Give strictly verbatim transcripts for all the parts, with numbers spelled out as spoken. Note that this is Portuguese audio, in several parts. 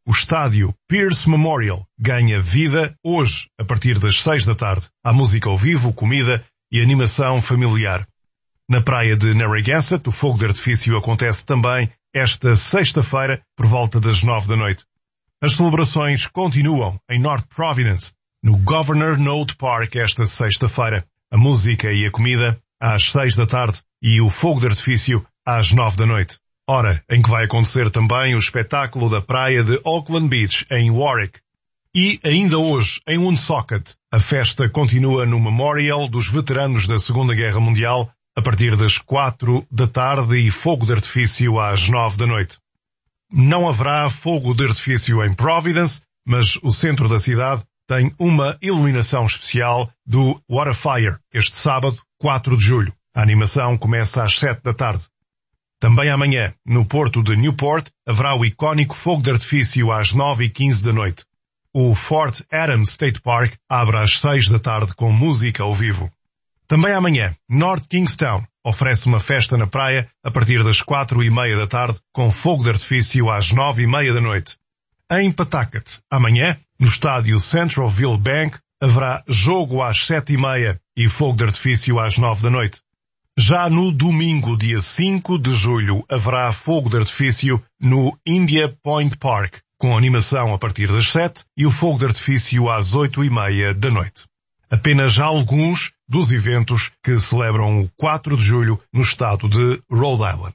O estádio Pierce Memorial ganha vida hoje, a partir das seis da tarde. Há música ao vivo, comida e animação familiar. Na praia de Narragansett, o fogo de artifício acontece também esta sexta-feira, por volta das nove da noite. As celebrações continuam em North Providence, no Governor Note Park, esta sexta-feira. A música e a comida às seis da tarde e o fogo de artifício às nove da noite. Hora em que vai acontecer também o espetáculo da praia de Oakland Beach, em Warwick. E ainda hoje, em Woonsocket, a festa continua no Memorial dos Veteranos da Segunda Guerra Mundial, a partir das quatro da tarde e fogo de artifício às nove da noite. Não haverá fogo de artifício em Providence, mas o centro da cidade tem uma iluminação especial do What a Fire, este sábado, quatro de julho. A animação começa às sete da tarde. Também amanhã, no porto de Newport, haverá o icónico fogo de artifício às nove e quinze da noite. O Fort Adams State Park abre às seis da tarde com música ao vivo. Também amanhã, North Kingstown oferece uma festa na praia a partir das quatro e meia da tarde com fogo de artifício às nove e meia da noite. Em Pawtucket, amanhã, no estádio Centralville Bank, haverá jogo às sete e meia e fogo de artifício às nove da noite. Já no domingo, dia cinco de julho, haverá fogo de artifício no India Point Park, com animação a partir das sete e o fogo de artifício às oito e meia da noite. Apenas alguns dos eventos que celebram o quatro de julho no estado de Rhode Island.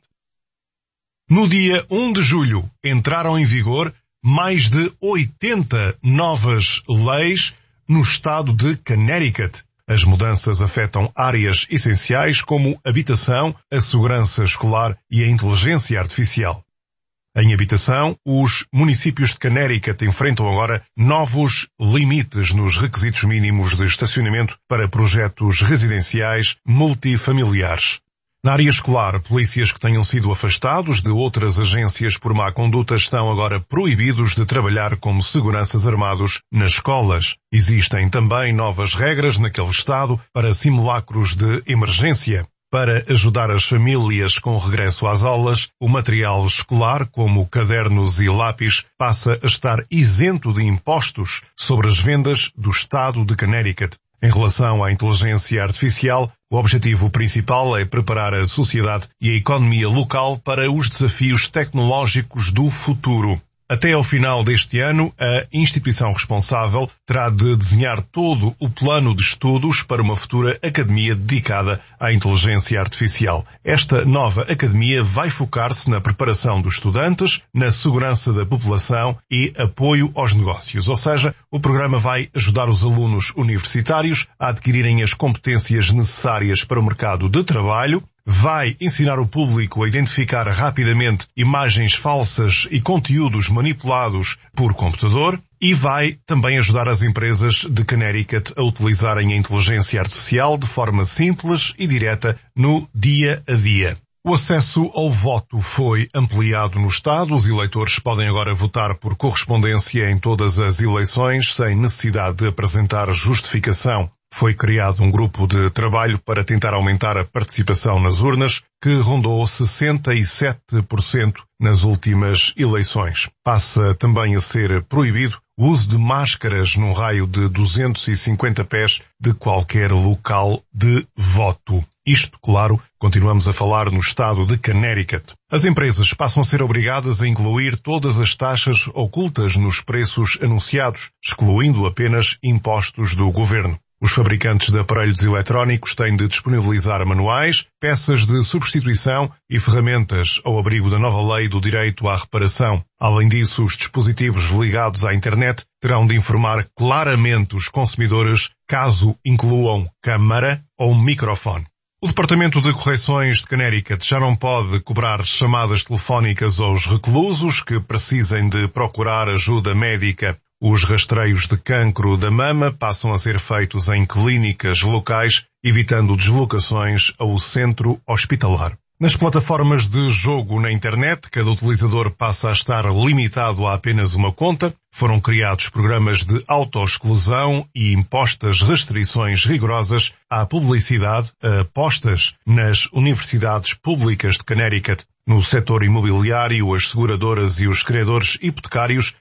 No dia um de julho, entraram em vigor mais de oitenta novas leis no estado de Connecticut. As mudanças afetam áreas essenciais como habitação, a segurança escolar e a inteligência artificial. Em habitação, os municípios de Connecticut enfrentam agora novos limites nos requisitos mínimos de estacionamento para projetos residenciais multifamiliares. Na área escolar, polícias que tenham sido afastados de outras agências por má conduta estão agora proibidos de trabalhar como seguranças armados nas escolas. Existem também novas regras naquele estado para simulacros de emergência. Para ajudar as famílias com o regresso às aulas, o material escolar, como cadernos e lápis, passa a estar isento de impostos sobre as vendas do estado de Connecticut. Em relação à inteligência artificial, o objetivo principal é preparar a sociedade e a economia local para os desafios tecnológicos do futuro. Até ao final deste ano, a instituição responsável terá de desenhar todo o plano de estudos para uma futura academia dedicada à inteligência artificial. Esta nova academia vai focar-se na preparação dos estudantes, na segurança da população e apoio aos negócios. Ou seja, o programa vai ajudar os alunos universitários a adquirirem as competências necessárias para o mercado de trabalho, vai ensinar o público a identificar rapidamente imagens falsas e conteúdos manipulados por computador e vai também ajudar as empresas de Connecticut a utilizarem a inteligência artificial de forma simples e direta no dia a dia. O acesso ao voto foi ampliado no estado. Os eleitores podem agora votar por correspondência em todas as eleições sem necessidade de apresentar justificação. Foi criado um grupo de trabalho para tentar aumentar a participação nas urnas, que rondou sessenta e sete por cento nas últimas eleições. Passa também a ser proibido o uso de máscaras num raio de duzentos e cinquenta pés de qualquer local de voto. Isto, claro, continuamos a falar no estado de Connecticut. As empresas passam a ser obrigadas a incluir todas as taxas ocultas nos preços anunciados, excluindo apenas impostos do governo. Os fabricantes de aparelhos eletrónicos têm de disponibilizar manuais, peças de substituição e ferramentas ao abrigo da nova lei do direito à reparação. Além disso, os dispositivos ligados à internet terão de informar claramente os consumidores caso incluam câmara ou microfone. O Departamento de Correições de Connecticut já não pode cobrar chamadas telefónicas aos reclusos que precisem de procurar ajuda médica. Os rastreios de cancro da mama passam a ser feitos em clínicas locais, evitando deslocações ao centro hospitalar. Nas plataformas de jogo na internet, cada utilizador passa a estar limitado a apenas uma conta. Foram criados programas de autoexclusão e impostas restrições rigorosas à publicidade a apostas nas universidades públicas de Connecticut. No setor imobiliário, as seguradoras e os credores hipotecários